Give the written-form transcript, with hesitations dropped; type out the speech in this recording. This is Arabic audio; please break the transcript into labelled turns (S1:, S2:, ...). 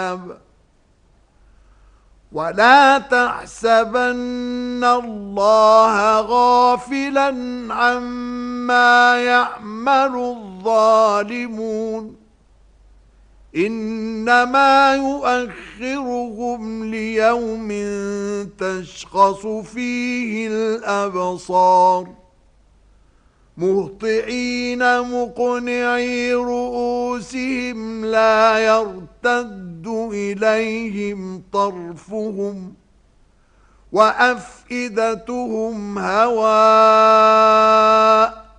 S1: ولا تحسبن الله غافلا عما يعمل الظالمون إنما يؤخرهم ليوم تشخص فيه الأبصار مهطعين مقنعي رؤوسهم لا يرتد إليهم طرفهم وأفئدتهم هواء